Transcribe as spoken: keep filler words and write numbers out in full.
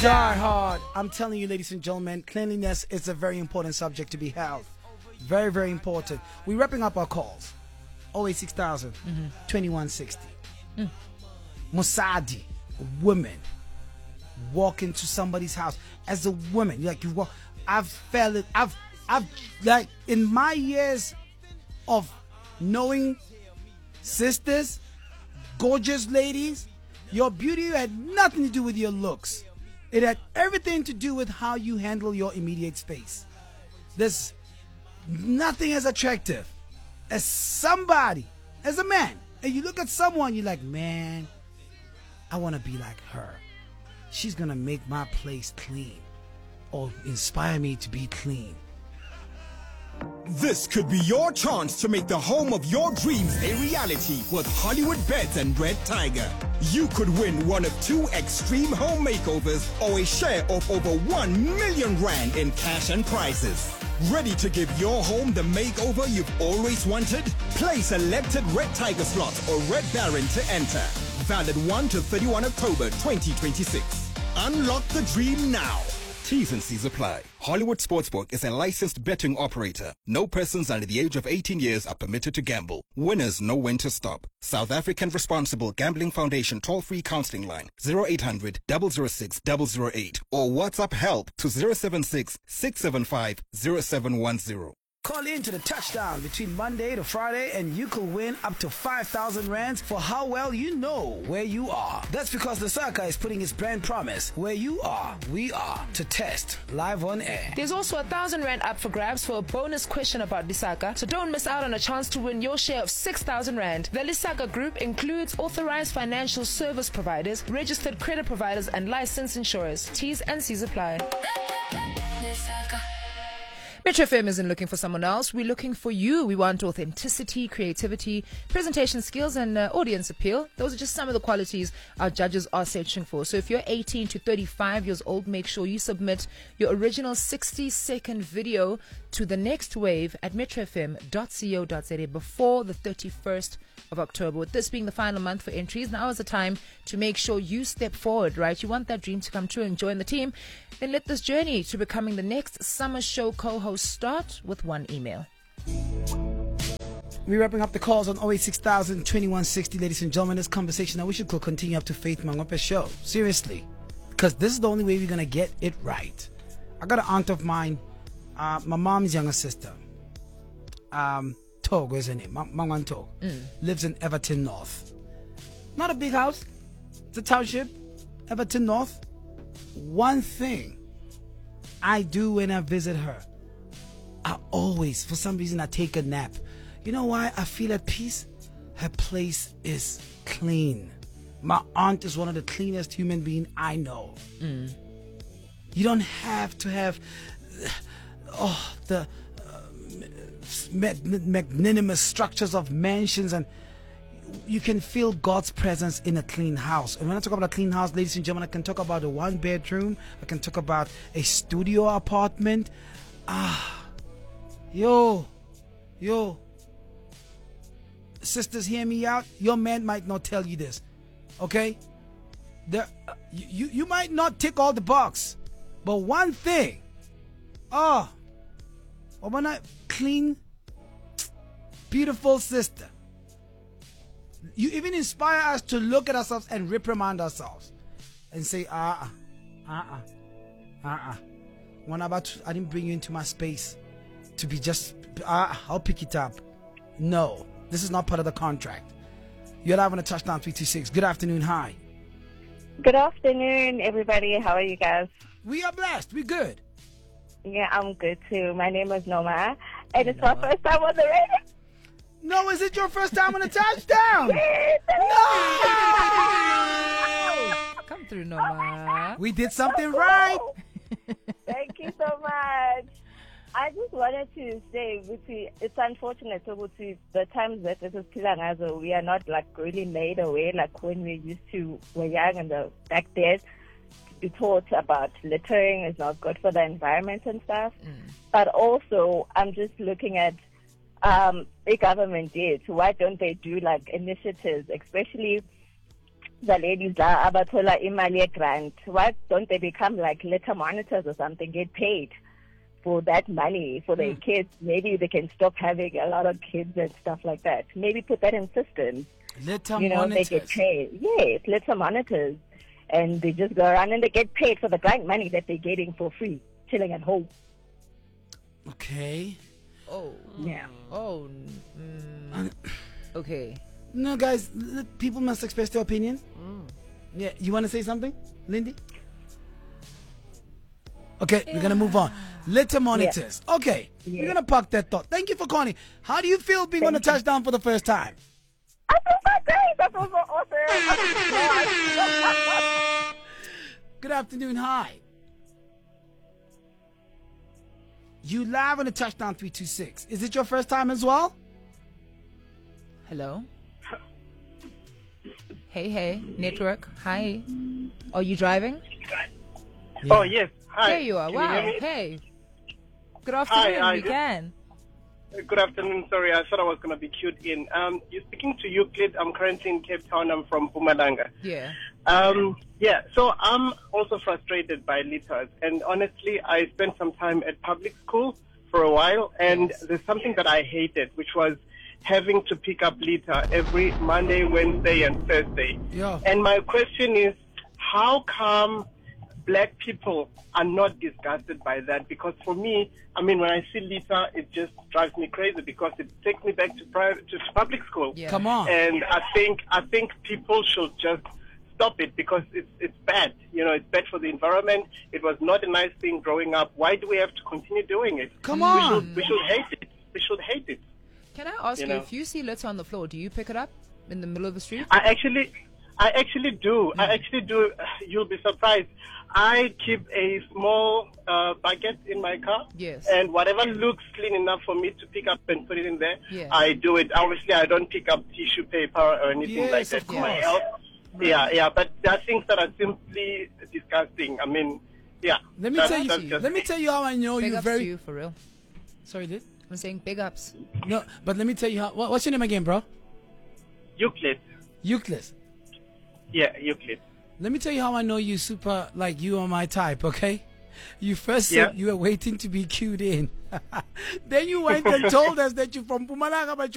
Die hard. I'm telling you, ladies and gentlemen, cleanliness is a very important subject to be held. Very, very important. We're wrapping up our calls. oh eight six thousand, mm-hmm. twenty-one sixty. Mm. Musadi, a woman, walk into somebody's house as a woman. Like you walk, I've felt it. I've, I've like in my years of knowing sisters, gorgeous ladies, your beauty had nothing to do with your looks. It had everything to do with how you handle your immediate space. There's nothing as attractive as somebody, as a man. And you look at someone, you're like, man, I want to be like her. She's going to make my place clean or inspire me to be clean. This could be your chance to make the home of your dreams a reality with Hollywood Beds and Red Tiger. You could win one of two extreme home makeovers or a share of over one million rand in cash and prizes. Ready to give your home the makeover you've always wanted? Play selected Red Tiger slots or Red Baron to enter. Valid first to thirty-first October twenty twenty-six. Unlock the dream now. T's and C's apply. Hollywood Sportsbook is a licensed betting operator. No persons under the age of eighteen years are permitted to gamble. Winners know when to stop. South African Responsible Gambling Foundation toll-free counseling line zero eight hundred, double oh six, double oh eight or WhatsApp help to zero seven six, six seven five, zero seven one zero. Call in to the touchdown between Monday to Friday and you could win up to five thousand rands for how well you know where you are. That's because Lesaka is putting its brand promise, where you are, we are, to test live on air. There's also a thousand rand up for grabs for a bonus question about Lesaka, so don't miss out on a chance to win your share of six thousand rand. The Lesaka Group includes authorized financial service providers, registered credit providers and licensed insurers. T's and C's apply. Metro F M isn't looking for someone else. We're looking for you. We want authenticity, creativity, presentation skills, and uh, audience appeal. Those are just some of the qualities our judges are searching for. So if you're eighteen to thirty-five years old, make sure you submit your original sixty second video to the next wave at metro f m dot co dot za before the thirty-first of October. With this being the final month for entries, now is the time to make sure you step forward, right? You want that dream to come true and join the team. Then let this journey to becoming the next summer show co-host start with one email. We're wrapping up the calls on oh eight six thousand, twenty-one sixty, ladies and gentlemen. This conversation, I wish it could continue up to Faith Mangwape's show. Seriously. Because this is the only way we're going to get it right. I got an aunt of mine, uh, my mom's younger sister. Um... Tog, where's her name? Mangwan Tog. Mm. Lives in Everton North. Not a big house. It's a township. Everton North. One thing I do when I visit her, I always, for some reason, I take a nap. You know why I feel at peace? Her place is clean. My aunt is one of the cleanest human beings I know. Mm. You don't have to have oh the magnanimous structures of mansions, and you can feel God's presence in a clean house. And when I talk about a clean house, ladies and gentlemen, I can talk about a one bedroom, I can talk about a studio apartment. Ah, yo, yo, sisters, hear me out. Your man might not tell you this, okay? There, uh, you you might not tick all the box, but one thing, oh. Or when I clean, beautiful sister, you even inspire us to look at ourselves and reprimand ourselves and say, uh uh, uh uh, uh uh. When about I didn't bring you into my space to be just, uh, I'll pick it up. No, this is not part of the contract. You're live on a touchdown three two six. Good afternoon. Hi. Good afternoon, everybody. How are you guys? We are blessed. We're good. Yeah, I'm good too. My name is Noma, and it's my first time on the radio. No, is it your first time on a touchdown? No! Come through, Noma. We did something right. Thank you so much. I just wanted to say, it's unfortunate, so the times that this is Kilangazo, we are not like really made aware, like when we used to, were young and the back then. We taught about littering is not good for the environment and stuff. Mm. But also, I'm just looking at um, the government did. Why don't they do like initiatives, especially the ladies la abathola imali grant, why don't they become like litter monitors or something, get paid for that money for their mm. kids? Maybe they can stop having a lot of kids and stuff like that. Maybe put that in systems. Litter you know, monitors. They get paid. Yes, litter monitors. And they just go around and they get paid for the grant money that they're getting for free, chilling at home. Okay. Oh. Yeah. Oh. Mm, okay. No, guys, l- people must express their opinion. Mm. Yeah, you want to say something, Lindy? Okay, yeah. We're going to move on. Litter monitors. Yeah. Okay, yeah. We're going to park that thought. Thank you for calling. How do you feel being Thank on the you. touchdown for the first time? I feel so great. I feel so awesome. Good afternoon. Hi. You live on the touchdown three two six. Is it your first time as well? Hello? Hey, hey. Network. Hi. Are you driving? Yeah. Oh, yes. Hi. There you are. Can wow. You hey. Good afternoon. Hi, we can. Good afternoon. Sorry, I thought I was going to be queued in. Um, you're speaking to Euclid. I'm currently in Cape Town. I'm from Mpumalanga. Yeah. Um, yeah, so I'm also frustrated by litters. And honestly, I spent some time at public school for a while, and yes. there's something that I hated, which was having to pick up litter every Monday, Wednesday, and Thursday. Yeah. And my question is, how come black people are not disgusted by that? Because for me, I mean, when I see litter, it just drives me crazy because it takes me back to private, to public school. Yeah. Come on. And I think I think people should just stop it because it's it's bad. You know, it's bad for the environment. It was not a nice thing growing up. Why do we have to continue doing it? Come on. We should, we should hate it. We should hate it. Can I ask you, you know? if you see litter on the floor, do you pick it up in the middle of the street? I actually, I actually do. Mm. I actually do. You'll be surprised. I keep a small uh, bucket in my car. Yes. And whatever looks clean enough for me to pick up and put it in there, yeah. I do it. Obviously, I don't pick up tissue paper or anything yes, like that of for my course. health. Right. Yeah, yeah. But there are things that are simply disgusting. I mean, yeah. Let me that, tell you. just, Let me tell you how I know Big you ups very. to you, for real. Sorry, dude. I'm saying big ups. No, but let me tell you how. What, what's your name again, bro? Euclid. Euclid. Yeah, Euclid. Let me tell you how I know you super, like you are my type, okay? You first said Yeah. you were waiting to be queued in. Then you went and told us that you're from Mpumalanga, but